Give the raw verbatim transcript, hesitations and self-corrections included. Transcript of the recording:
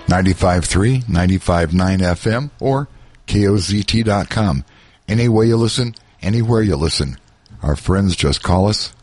ninety-five point three, ninety-five point nine F M, or K O Z T dot com. Any way you listen, anywhere you listen. Our friends just call us